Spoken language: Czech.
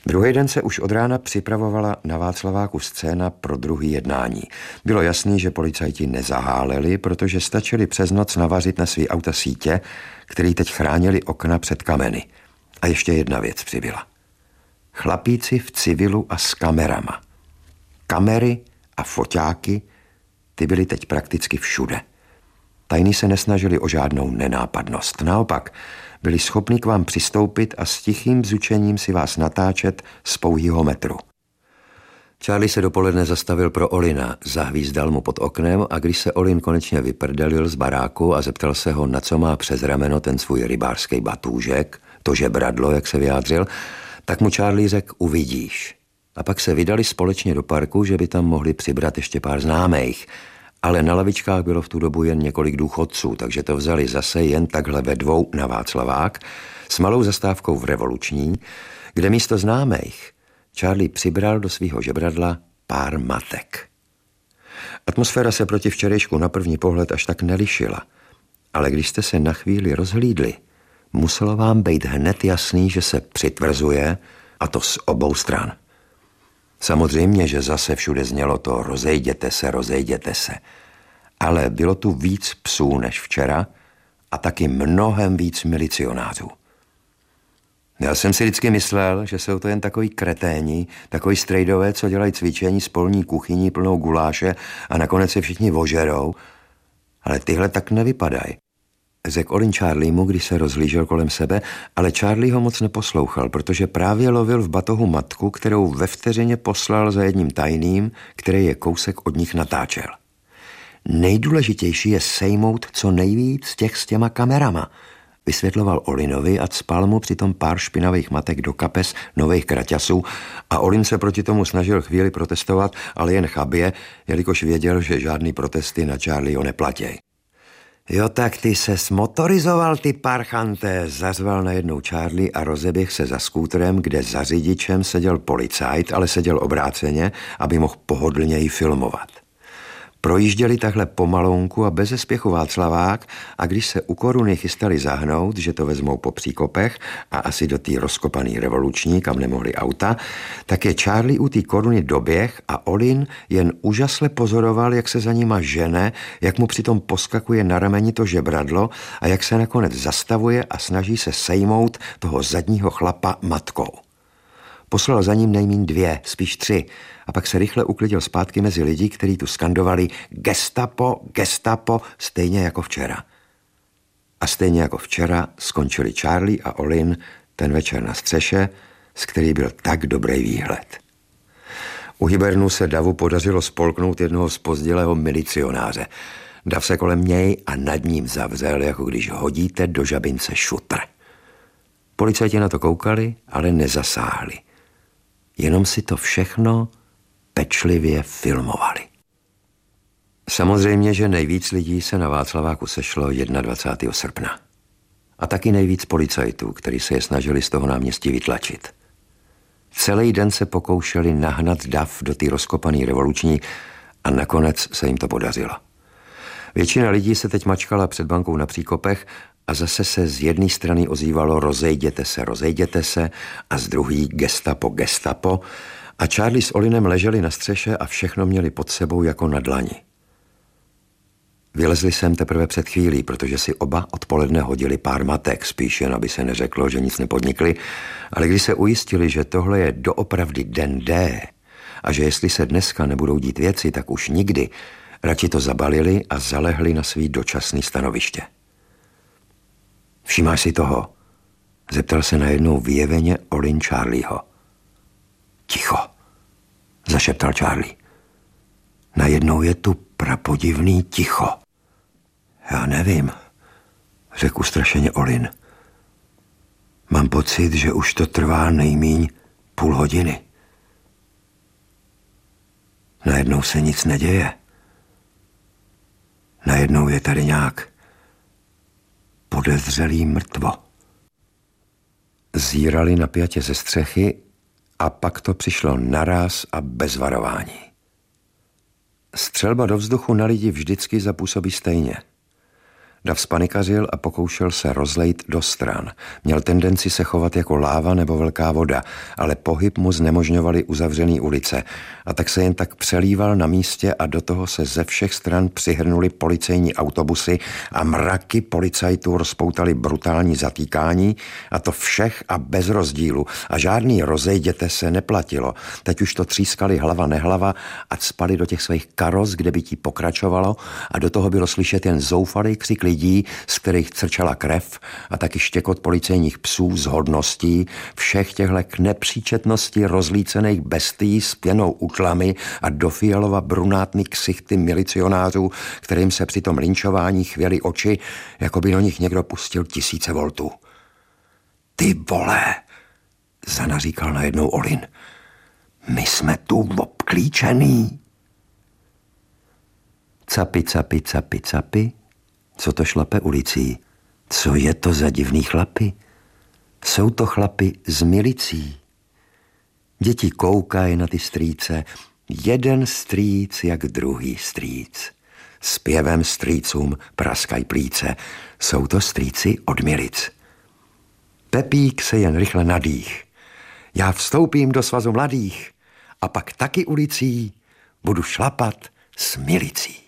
Druhý den se už od rána připravovala na Václaváku scéna pro druhý jednání. Bylo jasný, že policajti nezaháleli, protože stačili přes noc navařit na svý auta sítě, který teď chránili okna před kameny. A ještě jedna věc přibyla. Chlapíci v civilu a s kamerama. Kamery a foťáky, ty byly teď prakticky všude. Tajní se nesnažili o žádnou nenápadnost. Naopak, byli schopni k vám přistoupit a s tichým bzučením si vás natáčet z pouhýho metru. Charlie se dopoledne zastavil pro Olina, zahvízdal mu pod oknem a když se Olin konečně vyprdelil z baráku a zeptal se ho, na co má přes rameno ten svůj rybářský batůžek, to žebradlo, jak se vyjádřil, tak mu Charlie řekl, uvidíš. A pak se vydali společně do parku, že by tam mohli přibrat ještě pár známých, ale na lavičkách bylo v tu dobu jen několik důchodců, takže to vzali zase jen takhle ve dvou na Václavák s malou zastávkou v Revoluční, kde místo známých Charlie přibral do svého žebradla pár matek. Atmosféra se proti včerejšku na první pohled až tak nelišila, ale když jste se na chvíli rozhlídli, muselo vám být hned jasný, že se přitvrzuje, a to z obou stran. Samozřejmě, že zase všude znělo to rozejděte se. Ale bylo tu víc psů než včera a taky mnohem víc milicionářů. Já jsem si vždycky myslel, že jsou to jen takový kreténi, takový strejdové, co dělají cvičení s polní kuchyní plnou guláše a nakonec se všichni ožerou, ale tyhle tak nevypadají. Řekl Olin Charliemu, když se rozhlížel kolem sebe, ale Charlie ho moc neposlouchal, protože právě lovil v batohu matku, kterou ve vteřině poslal za jedním tajným, který je kousek od nich natáčel. Nejdůležitější je sejmout co nejvíc těch s těma kamerama, vysvětloval Olinovi a cpal mu přitom pár špinavých matek do kapes nových kraťasů a Olin se proti tomu snažil chvíli protestovat, ale jen chabě, jelikož věděl, že žádný protesty na Charlieho neplatěj. Jo, tak ty ses motorizoval, ty parchante, zařval najednou Charlie a rozeběh se za skútrem, kde za řidičem seděl policajt, ale seděl obráceně, aby mohl pohodlněji filmovat. Projížděli takhle pomalonku a beze spěchu Václavák a když se u Koruny chystali zahnout, že to vezmou po příkopech a asi do té rozkopaný Revoluční, kam nemohli auta, tak je Charlie u té Koruny doběh a Olin jen úžasle pozoroval, jak se za nima žene, jak mu přitom poskakuje na rameni to žebradlo a jak se nakonec zastavuje a snaží se sejmout toho zadního chlapa matkou. Poslal za ním nejmín 2, spíš 3 a pak se rychle uklidil zpátky mezi lidi, kteří tu skandovali gestapo, gestapo, stejně jako včera. A stejně jako včera skončili Charlie a Olin ten večer na střeše, z který byl tak dobrý výhled. U Hibernu se davu podařilo spolknout jednoho zpozdilého milicionáře. Dav se kolem něj a nad ním zavřel, jako když hodíte do žabince šutr. Policajti na to koukali, ale nezasáhli. Jenom si to všechno pečlivě filmovali. Samozřejmě, že nejvíc lidí se na Václaváku sešlo 21. srpna. A taky nejvíc policajtů, kteří se je snažili z toho náměstí vytlačit. Celý den se pokoušeli nahnat dav do té rozkopané Revoluční a nakonec se jim to podařilo. Většina lidí se teď mačkala před bankou na příkopech a zase se z jedné strany ozývalo rozejděte se a z druhé gestapo, gestapo a Charlie s Olinem leželi na střeše a všechno měli pod sebou jako na dlani. Vylezli sem teprve před chvílí, protože si oba odpoledne hodili pár matek, spíš jen aby se neřeklo, že nic nepodnikli, ale když se ujistili, že tohle je doopravdy den D a že jestli se dneska nebudou dít věci, tak už nikdy, radši to zabalili a zalehli na svý dočasný stanoviště. Všimáš si toho? Zeptal se najednou vyjeveně Olin Charlieho. Ticho, zašeptal Charlie. Najednou je tu prapodivný ticho. Já nevím, řekl ustrašeně Olin. Mám pocit, že už to trvá nejmíň půl hodiny. Najednou se nic neděje. Najednou je tady nějak podezřelý mrtvo. Zírali napjatě ze střechy a pak to přišlo naráz a bez varování. Střelba do vzduchu na lidi vždycky zapůsobí stejně. Dav spanikařil a pokoušel se rozlejt do stran. Měl tendenci se chovat jako láva nebo velká voda, ale pohyb mu znemožňovaly uzavřený ulice a tak se jen tak přelíval na místě a do toho se ze všech stran přihrnuli policejní autobusy a mraky policajtů rozpoutali brutální zatýkání, a to všech a bez rozdílu, a žádný rozejděte se neplatilo. Teď už to třískali hlava nehlava a cpali do těch svých karoz, kde by tí pokračovalo, a do toho bylo slyšet jen zoufalý křik lidí, z kterých crčela krev, a taky štěkot policejních psů z hodností, všech těchto k nepříčetnosti rozlícených bestií s pěnou utlami a do fialova brunátný ksichty milicionářů, kterým se při tom linčování chvěly oči, jako by do nich někdo pustil 1000 voltů. Ty vole, zanaříkal najednou Olin. My jsme tu obklíčený. Capi, capi, capi, capi. Co to šlape ulicí? Co je to za divný chlapy? Jsou to chlapy z milicí. Děti koukají na ty strýce, jeden strýc jak druhý strýc. Zpěvem strýcům praskaj plíce, jsou to strýci od milic. Pepík se jen rychle nadých. Já vstoupím do svazu mladých a pak taky ulicí budu šlapat s milicí.